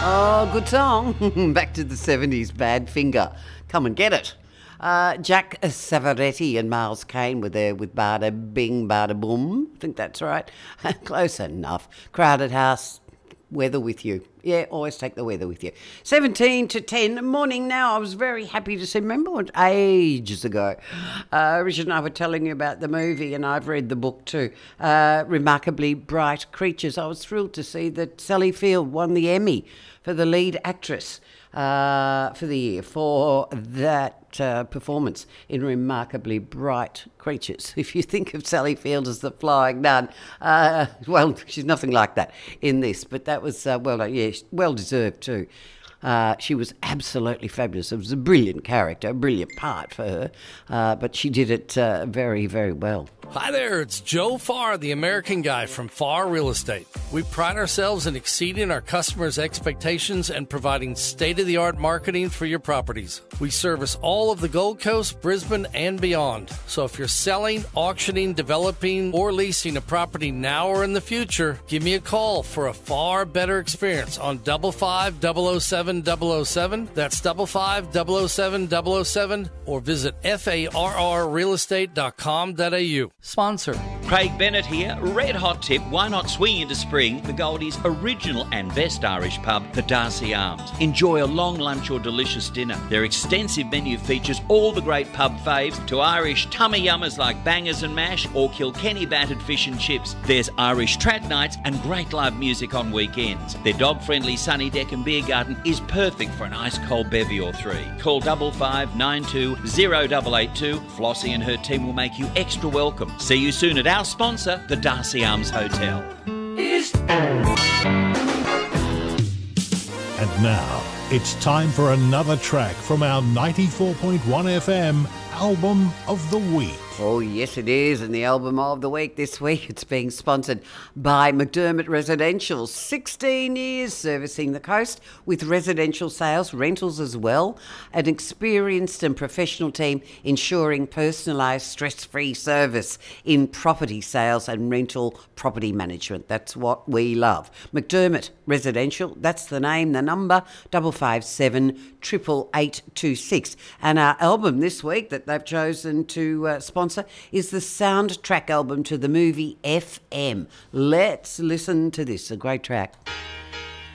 Oh, good song. Back to the 70s, Badfinger. Come and get it. Jack Savaretti and Miles Kane were there with Bada Bing, Bada Boom. I think that's right. Close enough. Crowded House, weather with you. Yeah, always take the weather with you. 17 to 10, morning now. I was very happy to see, remember what, ages ago, Richard and I were telling you about the movie, and I've read the book too, Remarkably Bright Creatures. I was thrilled to see that Sally Field won the Emmy for the lead actress for the year for that performance in Remarkably Bright Creatures. If you think of Sally Field as the flying nun, well, she's nothing like that in this, but that was, well deserved too. She was absolutely fabulous. It was a brilliant character, a brilliant part for her, but she did it very, very well. Hi there, it's Joe Farr, the American Guy from Farr Real Estate. We pride ourselves in exceeding our customers' expectations and providing state-of-the-art marketing for your properties. We service all of the Gold Coast, Brisbane, and beyond. So if you're selling, auctioning, developing, or leasing a property now or in the future, give me a call for a far better experience on 55007-007. That's 55007-007, or visit farrrealestate.com.au. Sponsor. Craig Bennett here. Red hot tip, why not swing into spring? The Goldies' original and best Irish pub, the Darcy Arms. Enjoy a long lunch or delicious dinner. Their extensive menu features all the great pub faves, to Irish tummy yummers like bangers and mash or Kilkenny battered fish and chips. There's Irish trad nights and great live music on weekends. Their dog-friendly sunny deck and beer garden is perfect for an ice-cold bevy or three. Call 5592 0882. Flossie and her team will make you extra welcome. See you soon at our sponsor, the Darcy Arms Hotel. And now, it's time for another track from our 94.1 FM Album of the Week. Oh, yes, it is. And the album of the week this week, it's being sponsored by McDermott Residential. 16 years servicing the coast with residential sales, rentals as well. An experienced and professional team ensuring personalised, stress-free service in property sales and rental property management. That's what we love. McDermott Residential, that's the name, the number, 557 88826. And our album this week that they've chosen to sponsor is the soundtrack album to the movie FM. Let's listen to this, a great track.